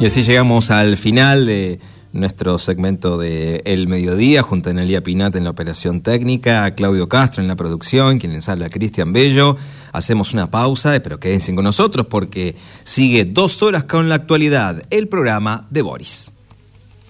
Y así llegamos al final de nuestro segmento de El Mediodía, junto a Analía Pinat en la operación técnica, a Claudio Castro en la producción, quien les habla, Cristian Bello. Hacemos una pausa, pero quédense con nosotros porque sigue 2 horas con la actualidad, el programa de Boris.